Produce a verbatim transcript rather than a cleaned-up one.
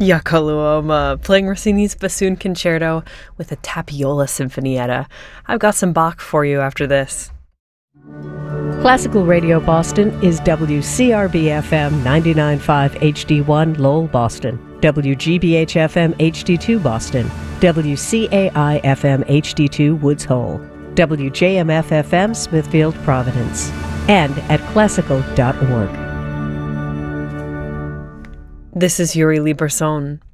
Yakaluoma, playing Rossini's Bassoon Concerto with a Tapiola Sinfonietta. I've got some Bach for you after this. Classical Radio Boston is W C R B F M ninety-nine point five H D one Lowell, Boston, W G B H F M H D two Boston, W C A I F M H D two Woods Hole, W J M F F M Smithfield, Providence, and at classical dot org. This is Yuri Lieberson.